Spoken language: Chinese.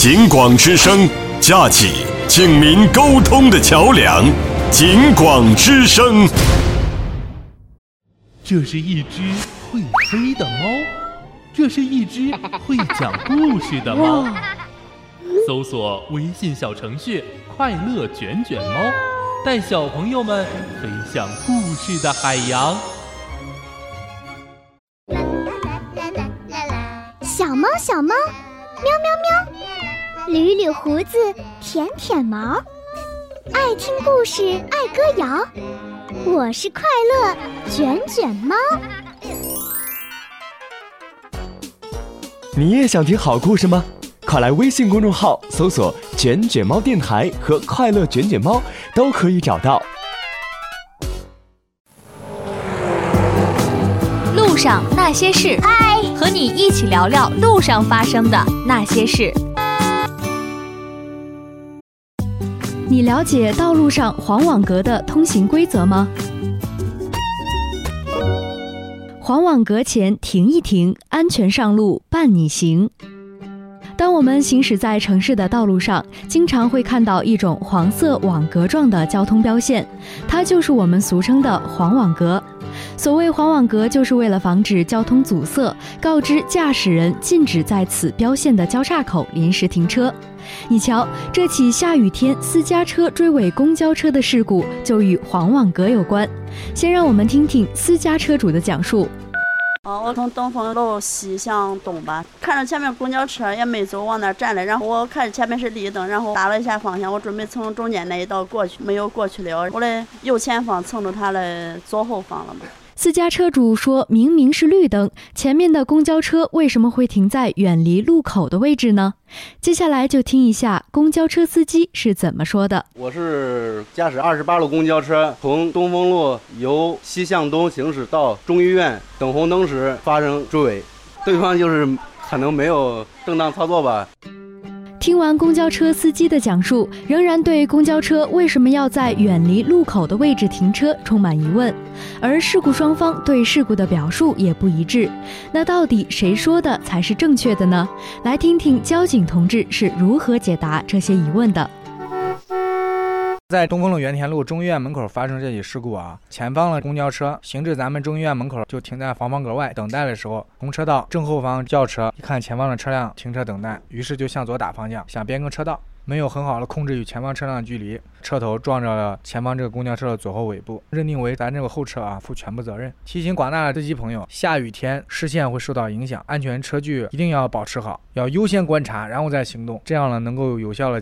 警广之声，架起警民沟通的桥梁。警广之声。 这是一只会飞的猫，这是一只会讲故事的猫。搜索微信小程序快乐卷卷猫，带小朋友们飞向故事的海洋。 小猫小猫，喵喵喵，捋捋胡子，舔舔毛，爱听故事，爱歌谣。我是快乐卷卷猫。 你也想听好故事吗？快来微信公众号搜索卷卷猫电台和快乐卷卷猫，都可以找到。 路上那些事， 嗨， 和你一起聊聊路上发生的那些事。你了解道路上黄网格的通行规则吗？黄网格前停一停，安全上路伴你行。当我们行驶在城市的道路上，经常会看到一种黄色网格状的交通标线，它就是我们俗称的黄网格。所谓黄网格，就是为了防止交通阻塞，告知驾驶人禁止在此标线的交叉口临时停车。你瞧，这起下雨天私家车追尾公交车的事故就与黄网格有关。先让我们听听私家车主的讲述。 我从东风路西向东吧，看着前面公交车也没走，往那站了，然后我看前面是绿灯，然后打了一下方向，我准备从中间那一道过去，没有过去了，我的右前方蹭着他的左后方了嘛。 私家车主说，明明是绿灯，前面的公交车为什么会停在远离路口的位置呢？接下来就听一下公交车司机是怎么说的。 我是驾驶28路公交车，从东风路由西向东行驶到中医院，等红灯时发生追尾，对方就是可能没有正当操作吧。 听完公交车司机的讲述，仍然对公交车为什么要在远离路口的位置停车充满疑问，而事故双方对事故的表述也不一致。那到底谁说的才是正确的呢？来听听交警同志是如何解答这些疑问的。 在东风路原田路中医院门口发生这起事故啊，前方的公交车行至咱们中医院门口就停在黄网格外等待的时候，从车道正后方轿车一看前方的车辆停车等待，于是就向左打方向，想变更车道，没有很好的控制与前方车辆的距离，车头撞着了前方这个公交车的左后尾部，认定为咱这个后车负全部责任。提醒广大的司机朋友，下雨天视线会受到影响，安全车距一定要保持好，要优先观察然后再行动，这样呢能够有效的